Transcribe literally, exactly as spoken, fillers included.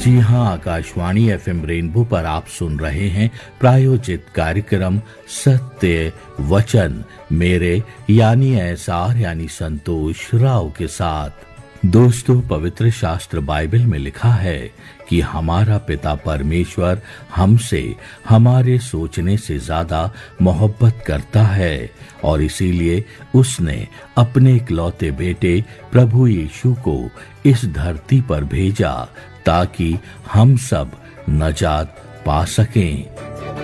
जी हाँ, Akashvani FM rainbow पर आप सुन रहे हैं प्रायोजित कार्यक्रम सत्य वचन मेरे यानी एसार यानी संतोष राव के साथ। दोस्तों, पवित्र शास्त्र बाइबल में लिखा है कि हमारा पिता परमेश्वर हमसे हमारे सोचने से ज्यादा मोहब्बत करता है और इसीलिए उसने अपने इकलौते बेटे प्रभु यीशु को इस धरती पर भेजा ताकि हम सब नजात पा सकें।